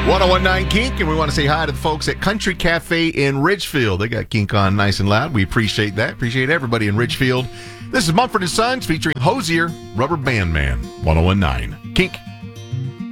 1019 Kink, and we want to say hi to the folks at Country Cafe in Ridgefield. They got Kink on nice and loud. We appreciate that. Appreciate everybody in Ridgefield. This is Mumford & Sons featuring Hosier, Rubber Band Man, 1019 Kink.